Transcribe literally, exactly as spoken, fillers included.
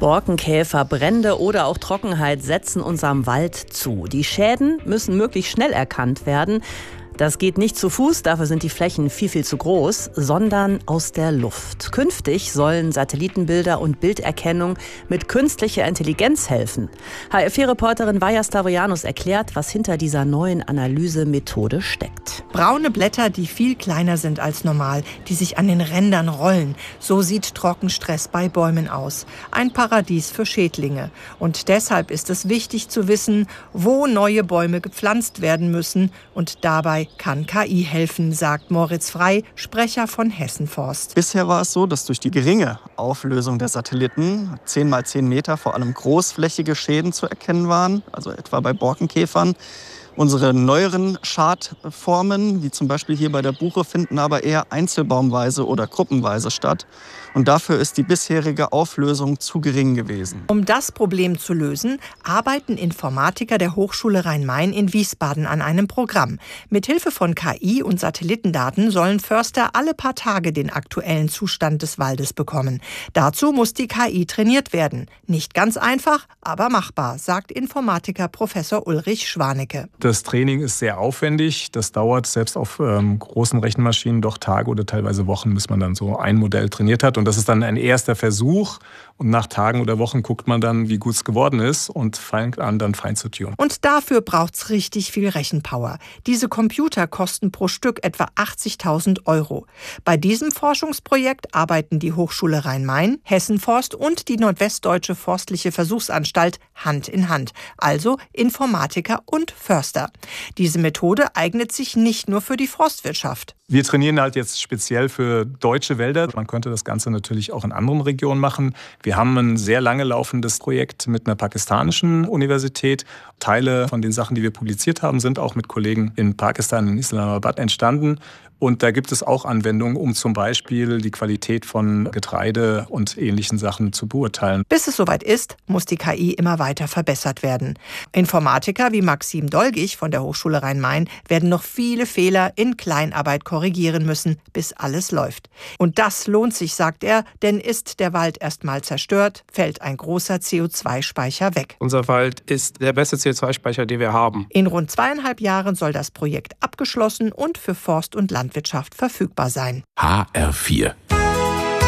Borkenkäfer, Brände oder auch Trockenheit setzen unserem Wald zu. Die Schäden müssen möglichst schnell erkannt werden. Das geht nicht zu Fuß, dafür sind die Flächen viel, viel zu groß, sondern aus der Luft. Künftig sollen Satellitenbilder und Bilderkennung mit künstlicher Intelligenz helfen. H R vier-Reporterin Vaja Stavrianus erklärt, was hinter dieser neuen Analysemethode steckt. Braune Blätter, die viel kleiner sind als normal, die sich an den Rändern rollen. So sieht Trockenstress bei Bäumen aus. Ein Paradies für Schädlinge. Und deshalb ist es wichtig zu wissen, wo neue Bäume gepflanzt werden müssen. Und dabei kann K I helfen, sagt Moritz Frey, Sprecher von Hessen Forst. Bisher war es so, dass durch die geringe Auflösung der Satelliten zehn mal zehn Meter vor allem großflächige Schäden zu erkennen waren, also etwa bei Borkenkäfern. Unsere neueren Schadformen, wie zum Beispiel hier bei der Buche, finden aber eher einzelbaumweise oder gruppenweise statt. Und dafür ist die bisherige Auflösung zu gering gewesen. Um das Problem zu lösen, arbeiten Informatiker der Hochschule Rhein-Main in Wiesbaden an einem Programm. Mithilfe von K I und Satellitendaten sollen Förster alle paar Tage den aktuellen Zustand des Waldes bekommen. Dazu muss die K I trainiert werden. Nicht ganz einfach, aber machbar, sagt Informatiker Professor Ulrich Schwanecke. Das Training ist sehr aufwendig. Das dauert selbst auf ähm, großen Rechenmaschinen doch Tage oder teilweise Wochen, bis man dann so ein Modell trainiert hat. Und das ist dann ein erster Versuch. Und nach Tagen oder Wochen guckt man dann, wie gut es geworden ist und fängt an, dann fein zu tunen. Und dafür braucht's richtig viel Rechenpower. Diese Computer kosten pro Stück etwa achtzigtausend Euro. Bei diesem Forschungsprojekt arbeiten die Hochschule Rhein-Main, Hessen Forst und die Nordwestdeutsche Forstliche Versuchsanstalt Hand in Hand. Also Informatiker und Förster. Diese Methode eignet sich nicht nur für die Forstwirtschaft. Wir trainieren halt jetzt speziell für deutsche Wälder. Man könnte das Ganze natürlich auch in anderen Regionen machen. Wir haben ein sehr lange laufendes Projekt mit einer pakistanischen Universität. Teile von den Sachen, die wir publiziert haben, sind auch mit Kollegen in Pakistan, in Islamabad entstanden. Und da gibt es auch Anwendungen, um zum Beispiel die Qualität von Getreide und ähnlichen Sachen zu beurteilen. Bis es soweit ist, muss die K I immer weiter verbessert werden. Informatiker wie Maxim Dolgich von der Hochschule Rhein-Main werden noch viele Fehler in Kleinarbeit korrigieren müssen, bis alles läuft. Und das lohnt sich, sagt er, denn ist der Wald erstmal zerstört, fällt ein großer C O zwei Speicher weg. Unser Wald ist der beste C O zwei Speicher, den wir haben. In rund zweieinhalb Jahren soll das Projekt abgeschlossen und für Forst und Landwirtschaft verfügbar sein. H R vier